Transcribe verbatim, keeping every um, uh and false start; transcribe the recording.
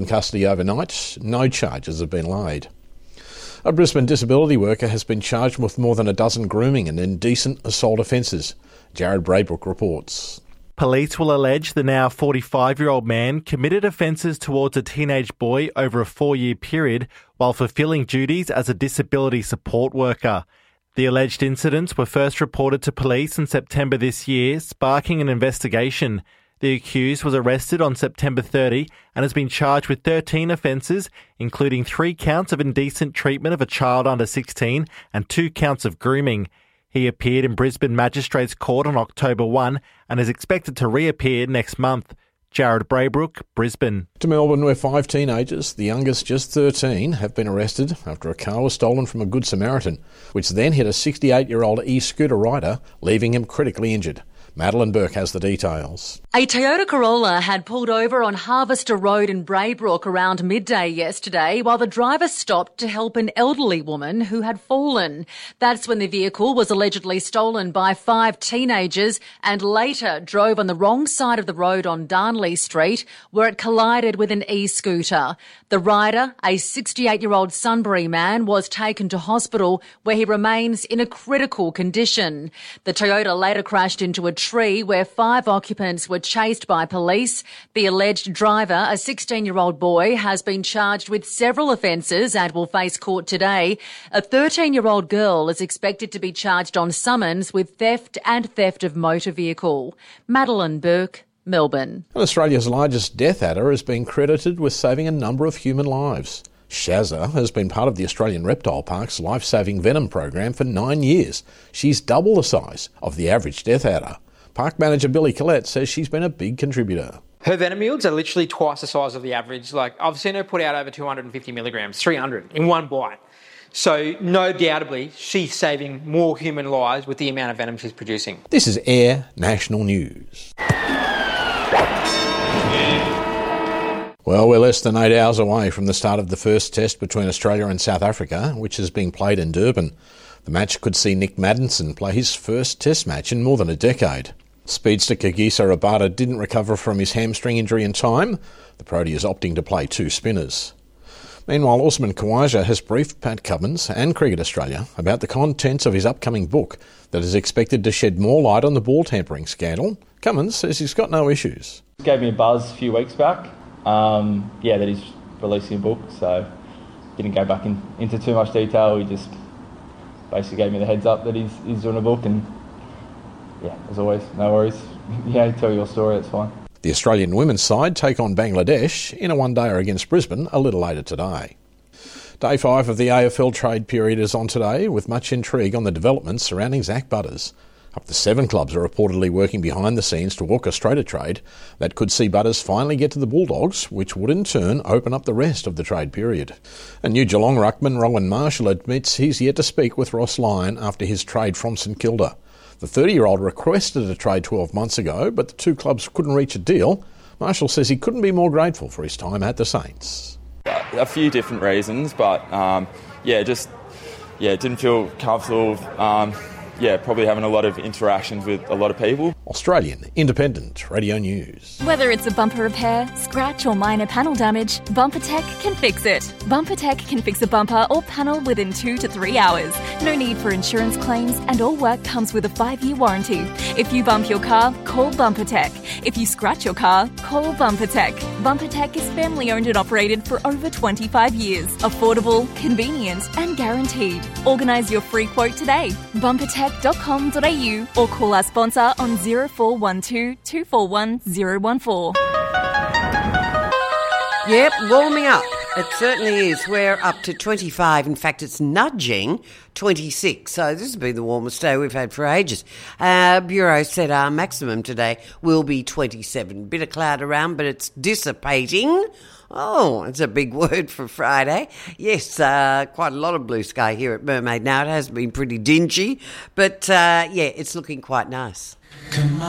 In custody overnight, no charges have been laid. A Brisbane disability worker has been charged with more than a dozen grooming and indecent assault offences. Jared Braybrook reports. Police will allege the now forty-five-year-old man committed offences towards a teenage boy over a four-year period while fulfilling duties as a disability support worker. The alleged incidents were first reported to police in September this year, sparking an investigation. The accused was arrested on September thirtieth and has been charged with thirteen offences, including three counts of indecent treatment of a child under sixteen and two counts of grooming. He appeared in Brisbane Magistrates Court on October first and is expected to reappear next month. Jared Braybrook, Brisbane. To Melbourne, where five teenagers, the youngest just thirteen, have been arrested after a car was stolen from a Good Samaritan, which then hit a sixty-eight-year-old e-scooter rider, leaving him critically injured. Madeline Burke has the details. A Toyota Corolla had pulled over on Harvester Road in Braybrook around midday yesterday while the driver stopped to help an elderly woman who had fallen. That's when the vehicle was allegedly stolen by five teenagers and later drove on the wrong side of the road on Darnley Street, where it collided with an e-scooter. The rider, a sixty-eight-year-old Sunbury man, was taken to hospital where he remains in a critical condition. The Toyota later crashed into a tree where five occupants were chased by police. The alleged driver, a sixteen-year-old boy, has been charged with several offences and will face court today. A thirteen-year-old girl is expected to be charged on summons with theft and theft of motor vehicle. Madeline Burke, Melbourne. And Australia's largest death adder has been credited with saving a number of human lives. Shazza has been part of the Australian Reptile Park's life-saving venom program for nine years. She's double the size of the average death adder. Park manager Billy Collette says she's been a big contributor. Her venom yields are literally twice the size of the average. Like, I've seen her put out over two hundred fifty milligrams, three hundred in one bite. So, no doubtably, she's saving more human lives with the amount of venom she's producing. This is Air National News. Well, we're less than eight hours away from the start of the first test between Australia and South Africa, which is being played in Durban. The match could see Nick Maddinson play his first test match in more than a decade. Speedster Kagiso Rabada didn't recover from his hamstring injury in time. The Protea is opting to play two spinners. Meanwhile, Usman Khawaja has briefed Pat Cummins and Cricket Australia about the contents of his upcoming book that is expected to shed more light on the ball tampering scandal. Cummins says he's got no issues. He gave me a buzz a few weeks back, um, yeah, that he's releasing a book, so didn't go back in, into too much detail. He just basically gave me the heads up that he's, he's doing a book, and yeah, as always, no worries. Yeah, tell your story, it's fine. The Australian women's side take on Bangladesh in a one-dayer against Brisbane a little later today. Day five of the A F L trade period is on today, with much intrigue on the developments surrounding Zach Butters. Up to seven clubs are reportedly working behind the scenes to orchestrate a trade that could see Butters finally get to the Bulldogs, which would in turn open up the rest of the trade period. A new Geelong ruckman, Rowan Marshall, admits he's yet to speak with Ross Lyon after his trade from St Kilda. The thirty-year-old requested a trade twelve months ago, but the two clubs couldn't reach a deal. Marshall says he couldn't be more grateful for his time at the Saints. A few different reasons, but um, yeah, just yeah, didn't feel comfortable. Um, yeah, probably having a lot of interactions with a lot of people. Australian Independent Radio News. Whether it's a bumper repair, scratch or minor panel damage, BumperTech can fix it. BumperTech can fix a bumper or panel within two to three hours. No need for insurance claims, and all work comes with a five-year warranty. If you bump your car, call BumperTech. If you scratch your car, call BumperTech. BumperTech is family-owned and operated for over twenty-five years. Affordable, convenient and guaranteed. Organise your free quote today. bumper tech dot com dot a u or call our sponsor on zero four one two, two four one zero one four. Yep, warming up. It certainly is. We're up to twenty-five. In fact, it's nudging twenty-six. So this will be the warmest day we've had for ages. Uh, Bureau said our maximum today will be twenty-seven. Bit of cloud around, but it's dissipating. Oh, it's a big word for Friday. Yes, uh, quite a lot of blue sky here at Mermaid now. It has been pretty dingy, but uh, yeah, it's looking quite nice. Come on.